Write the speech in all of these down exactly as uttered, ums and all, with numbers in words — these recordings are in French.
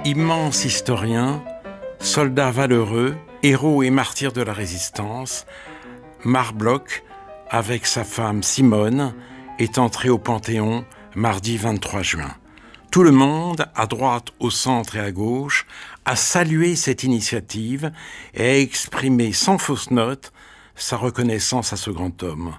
Immense historien, soldat valeureux, héros et martyr de la résistance, Marc Bloch, avec sa femme Simone, est entré au Panthéon mardi vingt-trois juin. Tout le monde, à droite, au centre et à gauche, a salué cette initiative et a exprimé sans fausse note sa reconnaissance à ce grand homme.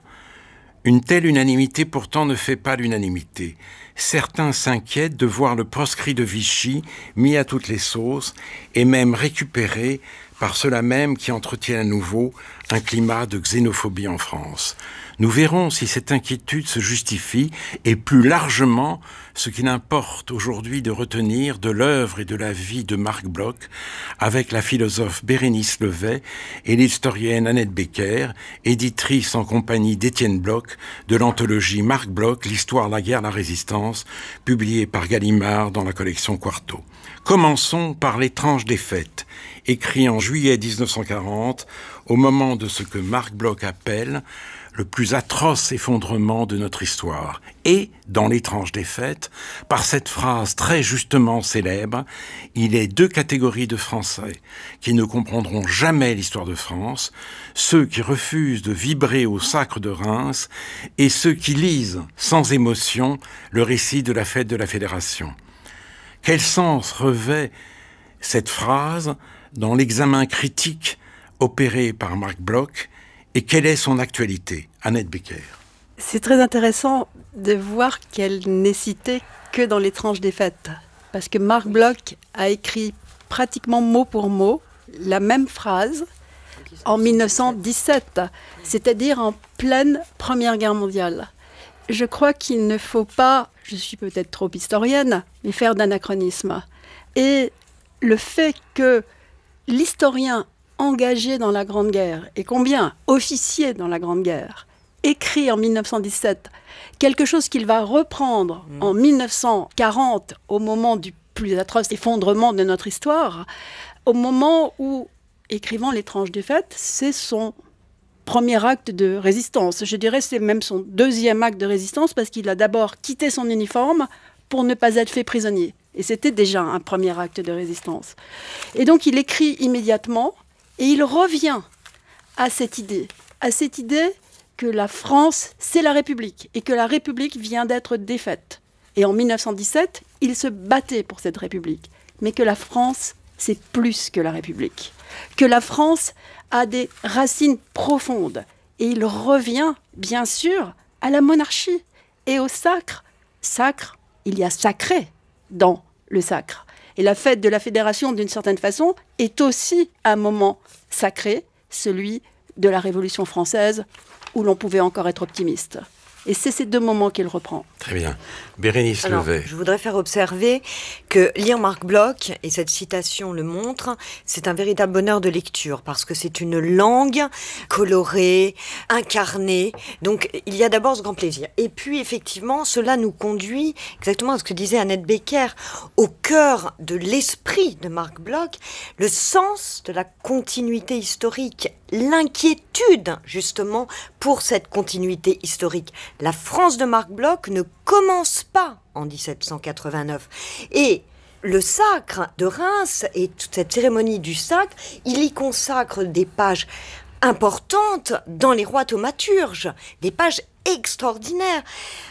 Une telle unanimité pourtant ne fait pas l'unanimité. Certains s'inquiètent de voir le proscrit de Vichy mis à toutes les sauces et même récupéré par ceux-là même qui entretiennent à nouveau un climat de xénophobie en France. Nous verrons si cette inquiétude se justifie et plus largement ce qu'il importe aujourd'hui de retenir de l'œuvre et de la vie de Marc Bloch avec la philosophe Bérénice Levet et l'historienne Annette Becker, éditrice en compagnie d'Étienne Bloch de l'anthologie Marc Bloch, l'histoire, la guerre, la résistance, publiée par Gallimard dans la collection Quarto. Commençons par l'étrange défaite, écrit en juillet dix-neuf cent quarante, au moment de ce que Marc Bloch appelle le plus atroce effondrement de notre histoire. Et, dans l'étrange défaite, par cette phrase très justement célèbre, il est deux catégories de Français qui ne comprendront jamais l'histoire de France, ceux qui refusent de vibrer au sacre de Reims et ceux qui lisent sans émotion le récit de la fête de la Fédération. Quel sens revêt cette phrase dans l'examen critique opéré par Marc Bloch et quelle est son actualité? Annette Becker. C'est très intéressant de voir qu'elle n'est citée que dans l'étrange défaite. Parce que Marc Bloch a écrit pratiquement mot pour mot la même phrase en dix-neuf cent dix-sept, c'est-à-dire en pleine Première Guerre mondiale. Je crois qu'il ne faut pas, je suis peut-être trop historienne, mais faire d'anachronisme. Et le fait que l'historien engagé dans la Grande Guerre, et combien officier dans la Grande Guerre, écrit en dix-neuf cent dix-sept quelque chose qu'il va reprendre mmh. en dix-neuf cent quarante, au moment du plus atroce effondrement de notre histoire, au moment où, écrivant l'étrange défaite, c'est son premier acte de résistance. Je dirais c'est même son deuxième acte de résistance, parce qu'il a d'abord quitté son uniforme pour ne pas être fait prisonnier. Et c'était déjà un premier acte de résistance. Et donc il écrit immédiatement, et il revient à cette idée, à cette idée que la France, c'est la République, et que la République vient d'être défaite. Et en dix-neuf cent dix-sept, il se battait pour cette République, mais que la France, c'est plus que la République, que la France a des racines profondes. Et il revient, bien sûr, à la monarchie et au sacre. Sacre, il y a sacré dans le sacre. Et la fête de la Fédération, d'une certaine façon, est aussi un moment sacré, celui de la Révolution française, où l'on pouvait encore être optimiste. Et c'est ces deux moments qu'il reprend. Très bien. Bérénice Alors, Levet. Je voudrais faire observer que lire Marc Bloch, et cette citation le montre, c'est un véritable bonheur de lecture, parce que c'est une langue colorée, incarnée. Donc, il y a d'abord ce grand plaisir. Et puis, effectivement, cela nous conduit, exactement à ce que disait Annette Becker, au cœur de l'esprit de Marc Bloch, le sens de la continuité historique, l'inquiétude, justement, pour cette continuité historique. La France de Marc Bloch ne commence pas en dix-sept cent quatre-vingt-neuf. Et le sacre de Reims et toute cette cérémonie du sacre, il y consacre des pages importantes dans les rois thaumaturges, des pages extraordinaires.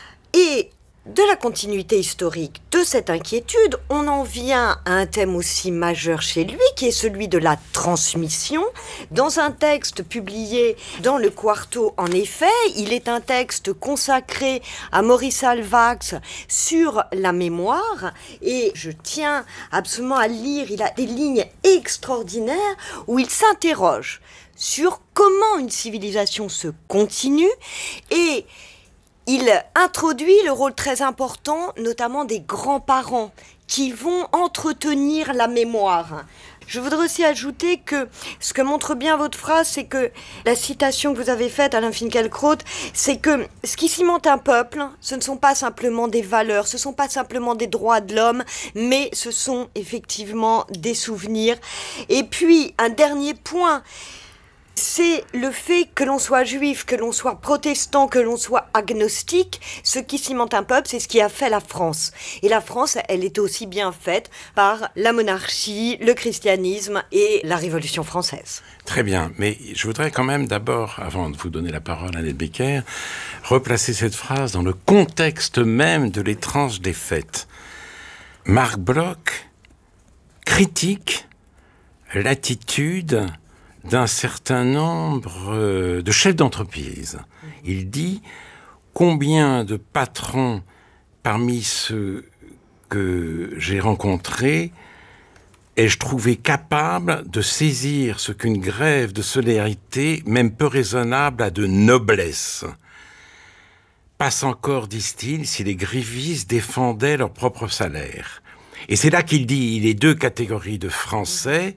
Et de la continuité historique, de cette inquiétude, on en vient à un thème aussi majeur chez lui, qui est celui de la transmission. Dans un texte publié dans le Quarto, en effet, il est un texte consacré à Maurice Alvax sur la mémoire, et je tiens absolument à lire, il a des lignes extraordinaires où il s'interroge sur comment une civilisation se continue, et il introduit le rôle très important, notamment des grands-parents, qui vont entretenir la mémoire. Je voudrais aussi ajouter que ce que montre bien votre phrase, c'est que la citation que vous avez faite, Alain Finkielkraut, c'est que ce qui cimente un peuple, ce ne sont pas simplement des valeurs, ce ne sont pas simplement des droits de l'homme, mais ce sont effectivement des souvenirs. Et puis, un dernier point, C'est le fait que l'on soit juif, que l'on soit protestant, que l'on soit agnostique, ce qui cimente un peuple, c'est ce qui a fait la France. Et la France, elle est aussi bien faite par la monarchie, le christianisme et la Révolution française. Très bien, mais je voudrais quand même d'abord, avant de vous donner la parole, Annette Becker, replacer cette phrase dans le contexte même de l'étrange défaite. Marc Bloch critique l'attitude d'un certain nombre de chefs d'entreprise. Il dit combien de patrons parmi ceux que j'ai rencontrés ai-je trouvé capable de saisir ce qu'une grève de solidarité, même peu raisonnable, a de noblesse. Passe encore, disent-ils, si les grévistes défendaient leur propre salaire. Et c'est là qu'il dit les deux catégories de Français.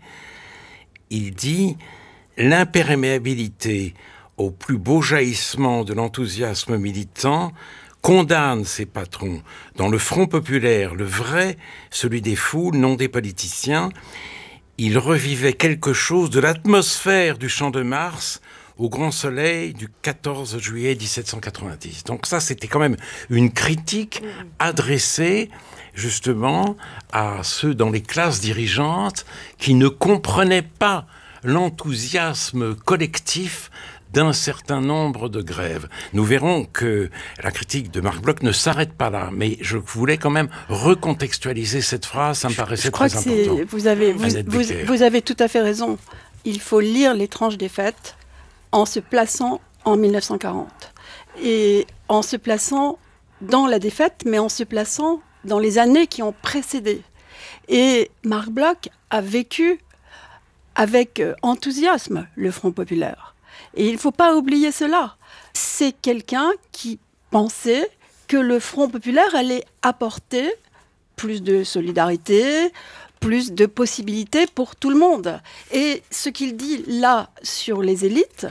Il dit l'imperméabilité au plus beau jaillissement de l'enthousiasme militant condamne ses patrons. Dans le Front populaire, le vrai, celui des foules, non des politiciens, il revivait quelque chose de l'atmosphère du Champ de Mars au grand soleil du quatorze juillet dix-sept cent quatre-vingt-dix. Donc ça, c'était quand même une critique adressée justement à ceux dans les classes dirigeantes qui ne comprenaient pas l'enthousiasme collectif d'un certain nombre de grèves. Nous verrons que la critique de Marc Bloch ne s'arrête pas là, mais je voulais quand même recontextualiser cette phrase, ça me paraissait je crois très que important. C'est, vous, avez, vous, vous, vous avez tout à fait raison. Il faut lire l'étrange défaite en se plaçant en mille neuf cent quarante. Et en se plaçant dans la défaite, mais en se plaçant dans les années qui ont précédé. Et Marc Bloch a vécu avec enthousiasme le Front populaire. Et il ne faut pas oublier cela. C'est quelqu'un qui pensait que le Front populaire allait apporter plus de solidarité, plus de possibilités pour tout le monde. Et ce qu'il dit là sur les élites,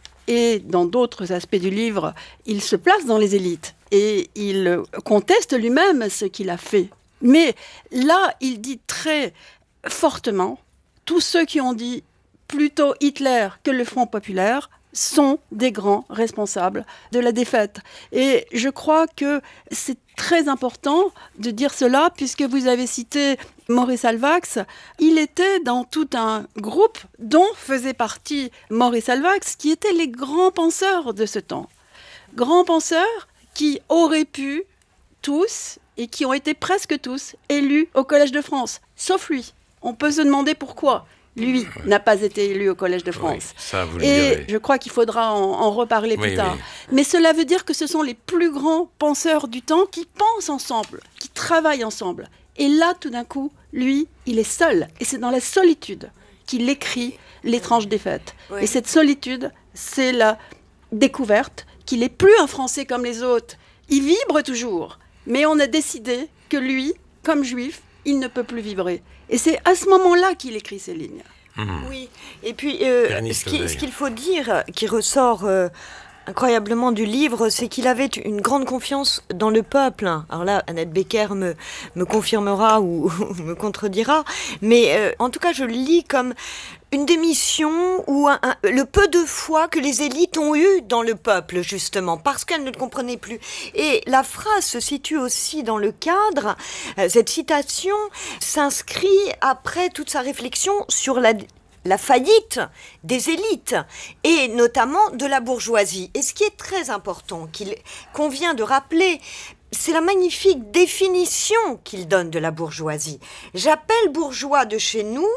et dans d'autres aspects du livre, il se place dans les élites. Et il conteste lui-même ce qu'il a fait. Mais là, il dit très fortement, tous ceux qui ont dit plutôt Hitler que le Front populaire sont des grands responsables de la défaite. Et je crois que c'est très important de dire cela, puisque vous avez cité Maurice Halbwachs. Il était dans tout un groupe dont faisait partie Maurice Halbwachs, qui étaient les grands penseurs de ce temps. Grands penseurs qui auraient pu tous, et qui ont été presque tous, élus au Collège de France, sauf lui. On peut se demander pourquoi lui ouais. n'a pas été élu au Collège de France. Oui, ça, vous le et direz. Je crois qu'il faudra en, en reparler oui, plus tard. Oui. Mais cela veut dire que ce sont les plus grands penseurs du temps qui pensent ensemble, qui travaillent ensemble. Et là, tout d'un coup, lui, il est seul. Et c'est dans la solitude qu'il écrit l'étrange défaite. Oui. Et cette solitude, c'est la découverte qu'il n'est plus un Français comme les autres. Il vibre toujours. Mais on a décidé que lui, comme juif, il ne peut plus vibrer. Et c'est à ce moment-là qu'il écrit ces lignes. Mmh. Oui, et puis euh, ce, qui, ce qu'il faut dire, qui ressort euh, incroyablement du livre, c'est qu'il avait une grande confiance dans le peuple. Alors là, Annette Becker me, me confirmera ou, ou me contredira, mais euh, en tout cas, je le lis comme une démission ou un, un, le peu de foi que les élites ont eu dans le peuple, justement, parce qu'elles ne le comprenaient plus. Et la phrase se situe aussi dans le cadre, euh, cette citation s'inscrit après toute sa réflexion sur la, la faillite des élites, et notamment de la bourgeoisie. Et ce qui est très important, qu'il convient de rappeler, c'est la magnifique définition qu'il donne de la bourgeoisie. J'appelle bourgeois de chez nous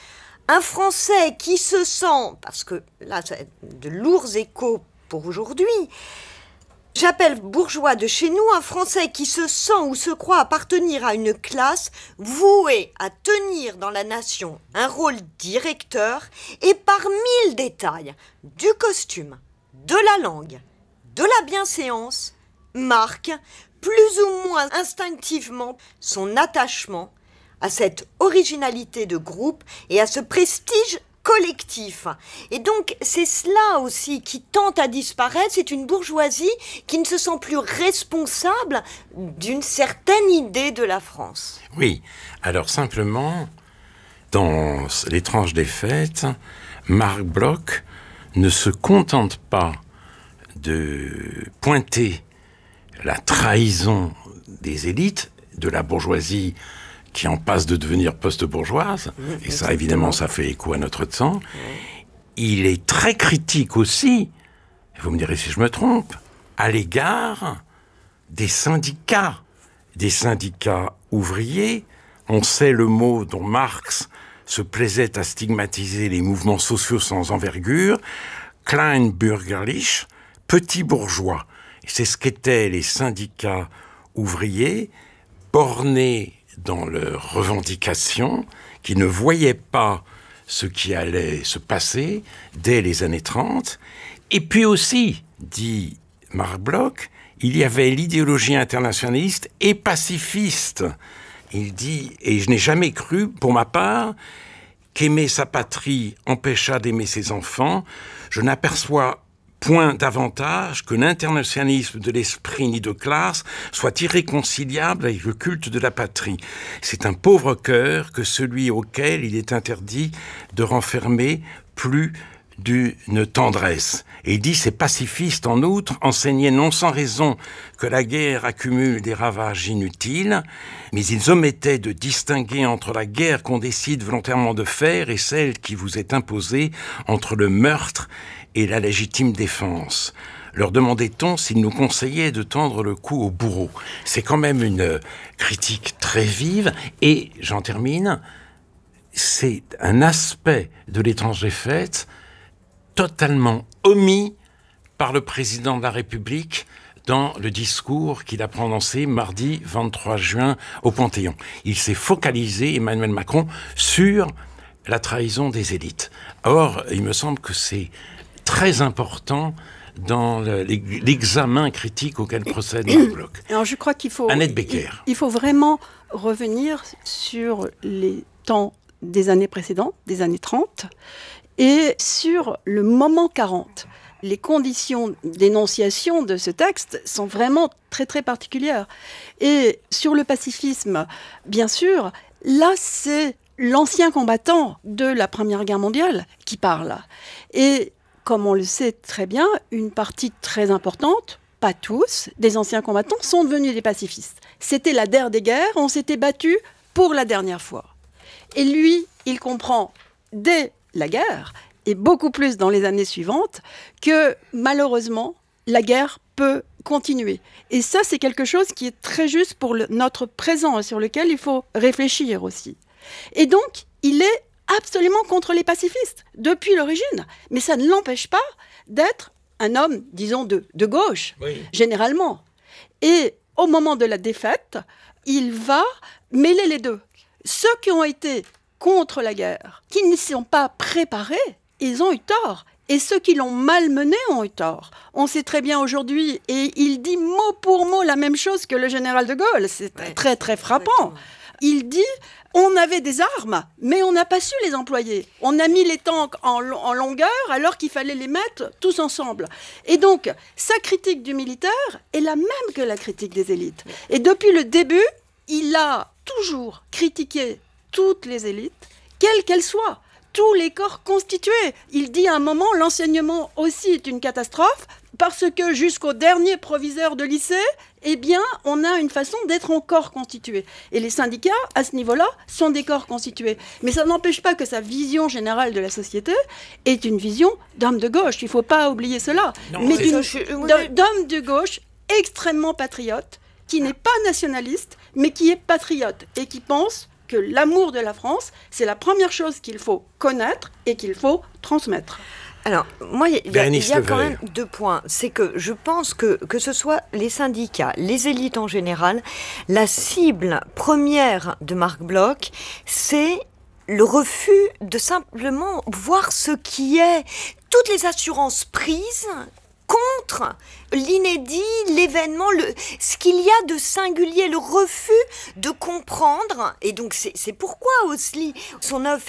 un Français qui se sent, parce que là, ça a de lourds échos pour aujourd'hui, j'appelle bourgeois de chez nous un Français qui se sent ou se croit appartenir à une classe vouée à tenir dans la nation un rôle directeur et par mille détails, du costume, de la langue, de la bienséance, marque plus ou moins instinctivement son attachement à cette originalité de groupe et à ce prestige collectif. Et donc, c'est cela aussi qui tente à disparaître. C'est une bourgeoisie qui ne se sent plus responsable d'une certaine idée de la France. Oui, alors simplement, dans l'étrange défaite, Marc Bloch ne se contente pas de pointer la trahison des élites, de la bourgeoisie qui en passe de devenir post-bourgeoise, mmh, et ça, évidemment, ça fait écho à notre temps. Mmh. Il est très critique aussi, vous me direz si je me trompe, à l'égard des syndicats, des syndicats ouvriers. On sait le mot dont Marx se plaisait à stigmatiser les mouvements sociaux sans envergure, Kleinbürgerlich, petit bourgeois. Et c'est ce qu'étaient les syndicats ouvriers, bornés dans leurs revendications, qui ne voyaient pas ce qui allait se passer dès les années trente. Et puis aussi, dit Marc Bloch, il y avait l'idéologie internationaliste et pacifiste. Il dit, et je n'ai jamais cru, pour ma part, qu'aimer sa patrie empêchât d'aimer ses enfants. Je n'aperçois point davantage que l'internationalisme de l'esprit ni de classe soit irréconciliable avec le culte de la patrie. C'est un pauvre cœur que celui auquel il est interdit de renfermer plus d'une tendresse. Et il dit, ces pacifistes, en outre, enseignaient non sans raison que la guerre accumule des ravages inutiles, mais ils omettaient de distinguer entre la guerre qu'on décide volontairement de faire et celle qui vous est imposée, entre le meurtre et la légitime défense. Leur demandait-on s'ils nous conseillaient de tendre le cou au bourreau. C'est quand même une critique très vive, et j'en termine, c'est un aspect de l'étrange défaite totalement omis par le président de la République dans le discours qu'il a prononcé mardi vingt-trois juin au Panthéon. Il s'est focalisé, Emmanuel Macron, sur la trahison des élites. Or, il me semble que c'est très important dans le, l'examen critique auquel procède Marc Bloch. Alors, je crois qu'il faut, Annette Becker. Il, il faut vraiment revenir sur les temps des années précédentes, des années trente, et sur le moment quarante. Les conditions d'énonciation de ce texte sont vraiment très très particulières. Et sur le pacifisme, bien sûr, là c'est l'ancien combattant de la Première Guerre mondiale qui parle. Et comme on le sait très bien, une partie très importante, pas tous, des anciens combattants sont devenus des pacifistes. C'était la der des guerres, on s'était battu pour la dernière fois. Et lui, il comprend dès la guerre, et beaucoup plus dans les années suivantes, que malheureusement, la guerre peut continuer. Et ça, c'est quelque chose qui est très juste pour le, notre présent, et sur lequel il faut réfléchir aussi. Et donc, il est absolument contre les pacifistes, depuis l'origine. Mais ça ne l'empêche pas d'être un homme, disons, de, de gauche, oui. Généralement. Et au moment de la défaite, il va mêler les deux. Ceux qui ont été contre la guerre, qui ne s'y sont pas préparés, ils ont eu tort. Et ceux qui l'ont malmené ont eu tort. On sait très bien aujourd'hui, et il dit mot pour mot la même chose que le général de Gaulle. C'est ouais. très, très frappant. Exactement. Il dit, on avait des armes, mais on n'a pas su les employer. On a mis les tanks en, en longueur alors qu'il fallait les mettre tous ensemble. Et donc, sa critique du militaire est la même que la critique des élites. Et depuis le début, il a toujours critiqué toutes les élites, quelles qu'elles soient, tous les corps constitués. Il dit à un moment, l'enseignement aussi est une catastrophe, parce que jusqu'au dernier proviseur de lycée, eh bien, on a une façon d'être en corps constitué. Et les syndicats, à ce niveau-là, sont des corps constitués. Mais ça n'empêche pas que sa vision générale de la société est une vision d'homme de gauche. Il ne faut pas oublier cela. Non, mais d'une, ça, je... d'homme de gauche extrêmement patriote, qui n'est pas nationaliste, mais qui est patriote et qui pense que l'amour de la France, c'est la première chose qu'il faut connaître et qu'il faut transmettre. Alors, moi, il y a, y a quand même deux points. C'est que je pense que, que ce soit les syndicats, les élites en général, la cible première de Marc Bloch, c'est le refus de simplement voir ce qui est, toutes les assurances prises contre l'inédit, l'événement, le, ce qu'il y a de singulier, le refus de comprendre. Et donc, c'est, c'est pourquoi Osli, son œuvre